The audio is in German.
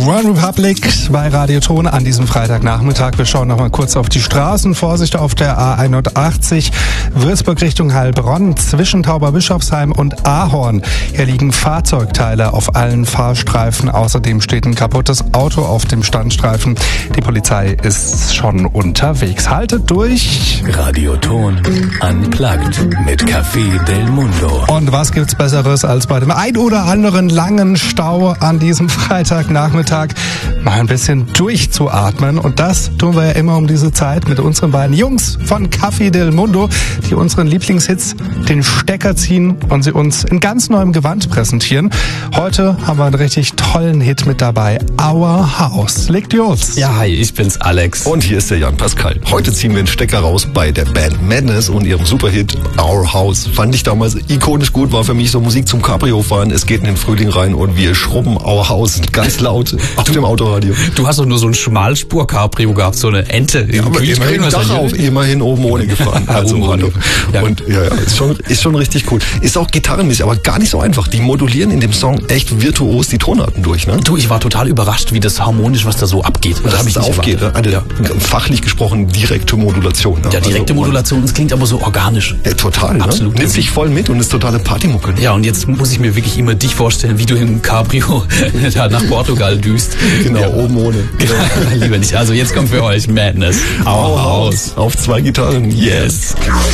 One Republic bei Radio Ton an diesem Freitagnachmittag. Wir schauen noch mal kurz auf die Straßen. Vorsicht auf der A81 Würzburg Richtung Heilbronn zwischen Tauberbischofsheim und Ahorn. Hier liegen Fahrzeugteile auf allen Fahrstreifen. Außerdem steht ein kaputtes Auto auf dem Standstreifen. Die Polizei ist schon unterwegs. Haltet durch. Radio Ton Unplugged mit Café del Mundo. Und was gibt's Besseres als bei dem ein oder anderen langen Stau an diesem Freitagnachmittag mal ein bisschen durchzuatmen. Und das tun wir ja immer um diese Zeit mit unseren beiden Jungs von Café del Mundo, die unseren Lieblingshits den Stecker ziehen und sie uns in ganz neuem Gewand präsentieren. Heute haben wir einen richtig tollen Hit mit dabei. Our House. Legt los. Ja, hi, ich bin's Alex. Und hier ist der Jan Pascal. Heute ziehen wir den Stecker raus bei der Band Madness und ihrem Superhit Our House. Fand ich damals ikonisch gut, war für mich so Musik zum Cabrio-Fahren. Es geht in den Frühling rein und wir schrubben Our House ganz laut auf dem Autoradio. Du hast doch nur so ein Schmalspur-Cabrio gehabt, so eine Ente. Ja, aber immerhin Dach auf, immerhin oben ohne gefahren. Also ja. Und ja, ist schon richtig cool. Ist auch gitarrenmäßig, aber gar nicht so einfach. Die modulieren in dem Song echt virtuos die Tonarten durch, ne? Du, ich war total überrascht, wie das harmonisch, was da so abgeht. Und das aufgeht. Eine fachlich gesprochen direkte Modulation. Ja, direkte Modulation, das klingt aber so organisch. Ja, total, absolut. Nimmt sich voll mit und ist totale Partymucke. Ja, und jetzt muss ich mir wirklich immer dich vorstellen, wie du im Cabrio da nach Portugal düst. Genau, ja. Oben ohne. Genau. Lieber nicht. Also jetzt kommt für euch Madness. Our House. Auf 2 Gitarren. Yes.